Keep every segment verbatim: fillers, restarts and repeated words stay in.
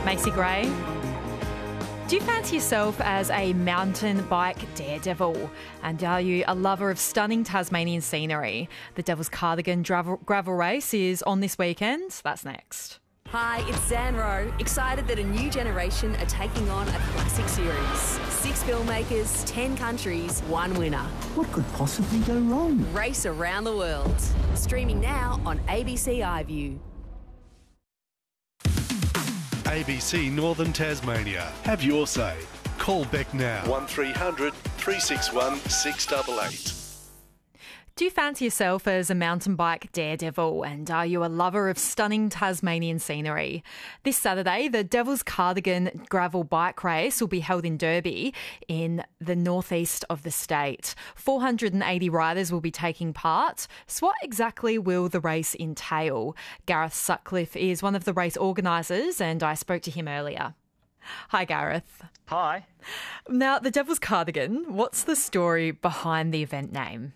Macy Gray. Do you fancy yourself as a mountain bike daredevil? And are you a lover of stunning Tasmanian scenery? The Devil's Cardigan gravel, gravel race is on this weekend. That's next. Hi, it's Zan Rowe. Excited that a new generation are taking on a classic series. Six filmmakers, ten countries, one winner. What could possibly go wrong? Race around the world. Streaming now on A B C iView. A B C Northern Tasmania. Have your say. Call Beck now. one three hundred three six one six eight eight. Do you fancy yourself as a mountain bike daredevil, and are you a lover of stunning Tasmanian scenery? This Saturday, the Devil's Cardigan gravel bike race will be held in Derby in the northeast of the state. four hundred eighty riders will be taking part. So what exactly will the race entail? Gareth Sutcliffe is one of the race organisers, and I spoke to him earlier. Hi, Gareth. Hi. Now, the Devil's Cardigan, what's the story behind the event name?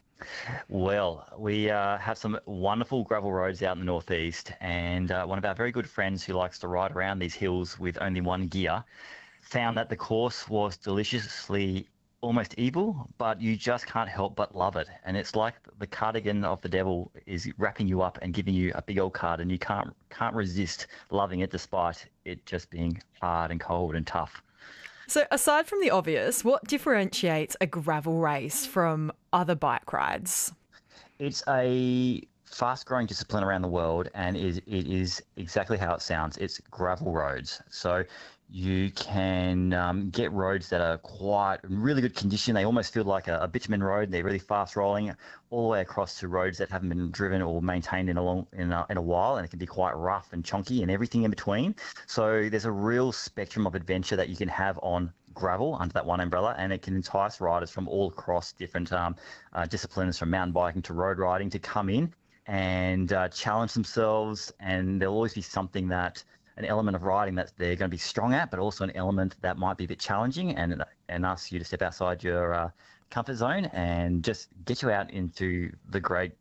Well, we uh, have some wonderful gravel roads out in the northeast, and uh, one of our very good friends who likes to ride around these hills with only one gear found that the course was deliciously almost evil, but you just can't help but love it. And it's like the cardigan of the devil is wrapping you up and giving you a big old card, and you can't can't resist loving it despite it just being hard and cold and tough. So aside from the obvious, what differentiates a gravel race from other bike rides? It's a fast-growing discipline around the world, and it, it is exactly how it sounds. It's gravel roads. So you can um, get roads that are quite in really good condition. They almost feel like a, a bitumen road. They're really fast rolling all the way across to roads that haven't been driven or maintained in a long in a, in a while, and it can be quite rough and chunky and everything in between. So there's a real spectrum of adventure that you can have on gravel under that one umbrella, and it can entice riders from all across different um, uh, disciplines, from mountain biking to road riding, to come in and uh, challenge themselves. And there'll always be something that an element of riding that they're going to be strong at, but also an element that might be a bit challenging, and and ask you to step outside your uh, comfort zone and just get you out into the great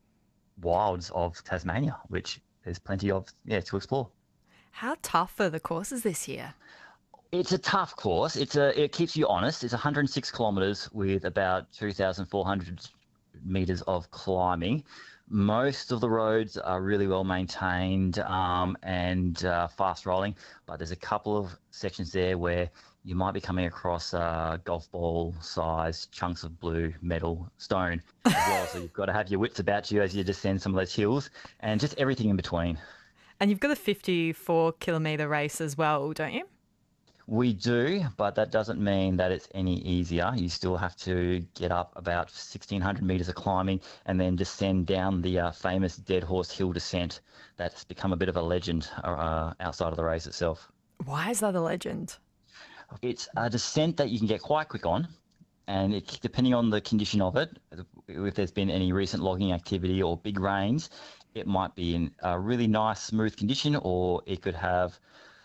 wilds of Tasmania, which there's plenty of yeah to explore. How tough are the courses this year? It's a tough course. It's a it keeps you honest. It's one hundred six kilometres with about two thousand four hundred metres of climbing. Most of the roads are really well maintained um, and uh, fast rolling, but there's a couple of sections there where you might be coming across uh, golf ball sized chunks of blue metal stone as well. So you've got to have your wits about you as you descend some of those hills, and just everything in between. And you've got a fifty-four kilometre race as well, don't you? We do, but that doesn't mean that it's any easier. You still have to get up about sixteen hundred metres of climbing and then descend down the uh, famous Dead Horse Hill descent that's become a bit of a legend uh, outside of the race itself. Why is that a legend? It's a descent that you can get quite quick on, and it, depending on the condition of it, if there's been any recent logging activity or big rains, it might be in a really nice, smooth condition, or it could have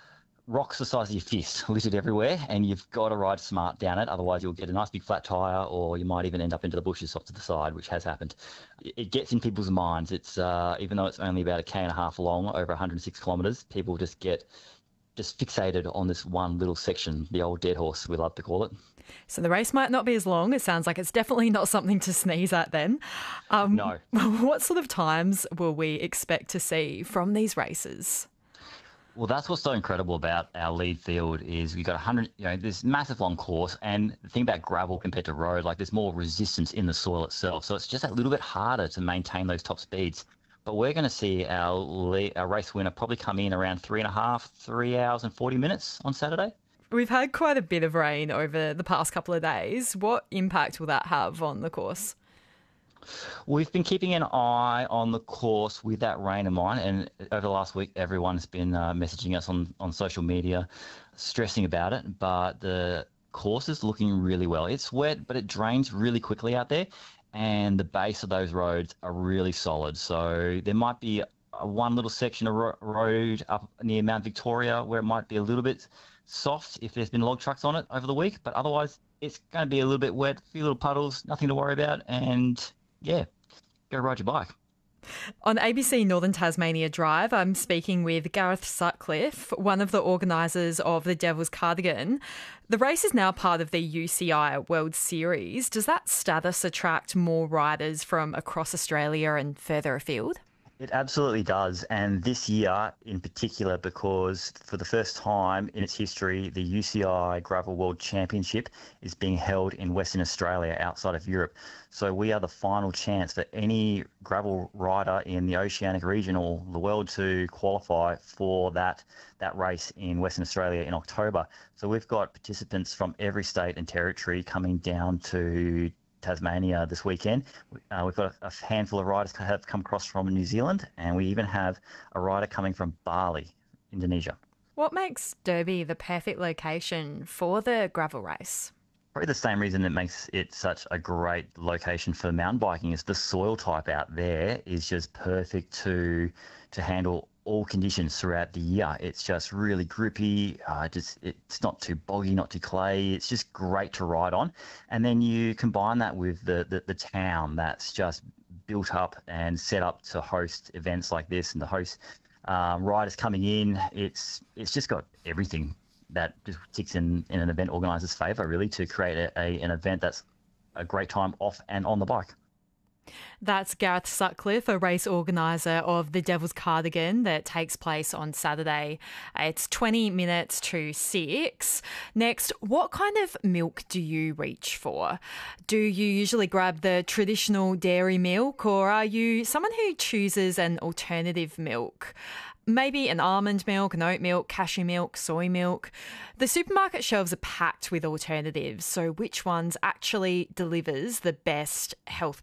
rocks the size of your fist littered everywhere, and you've got to ride smart down it. Otherwise, you'll get a nice big flat tyre, or you might even end up into the bushes off to the side, which has happened. It gets in people's minds. It's uh, even though it's only about a k and a half long, over one hundred six kilometres, people just get just fixated on this one little section, the old Dead Horse, we love to call it. So the race might not be as long. It sounds like it's definitely not something to sneeze at then. Um, no. What sort of times will we expect to see from these races? Well, that's what's so incredible about our lead field is we've got one hundred, you know, this massive long course, and the thing about gravel compared to road, like there's more resistance in the soil itself. So it's just a little bit harder to maintain those top speeds. But we're going to see our, lead, our race winner probably come in around three and a half, three hours and forty minutes on Saturday. We've had quite a bit of rain over the past couple of days. What impact will that have on the course? We've been keeping an eye on the course with that rain in mind, and over the last week, everyone's been uh, messaging us on, on social media, stressing about it, but the course is looking really well. It's wet, but it drains really quickly out there, and the base of those roads are really solid. So there might be a, one little section of ro- road up near Mount Victoria where it might be a little bit soft if there's been log trucks on it over the week, but otherwise it's going to be a little bit wet, a few little puddles, nothing to worry about, and yeah, go ride your bike. On A B C Northern Tasmania Drive, I'm speaking with Gareth Sutcliffe, one of the organisers of the Devil's Cardigan. The race is now part of the U C I World Series. Does that status attract more riders from across Australia and further afield? It absolutely does. And this year in particular, because for the first time in its history, the U C I Gravel World Championship is being held in Western Australia outside of Europe. So we are the final chance for any gravel rider in the Oceanic region or the world to qualify for that, that race in Western Australia in October. So we've got participants from every state and territory coming down to Tasmania this weekend. Uh, we've got a handful of riders have come across from New Zealand, and we even have a rider coming from Bali, Indonesia. What makes Derby the perfect location for the gravel race? Probably the same reason that makes it such a great location for mountain biking is the soil type out there is just perfect to to handle all conditions throughout the year. It's just really grippy. Uh, just it's not too boggy, not too clay. It's just great to ride on. And then you combine that with the the, the town that's just built up and set up to host events like this and to host uh, riders coming in. It's it's just got everything that just ticks in, in an event organiser's favour, really, to create a, a, an event that's a great time off and on the bike. That's Gareth Sutcliffe, a race organiser of the Devil's Cardigan that takes place on Saturday. It's twenty minutes to six. Next, what kind of milk do you reach for? Do you usually grab the traditional dairy milk, or are you someone who chooses an alternative milk? Maybe an almond milk, an oat milk, cashew milk, soy milk. The supermarket shelves are packed with alternatives, so which ones actually delivers the best health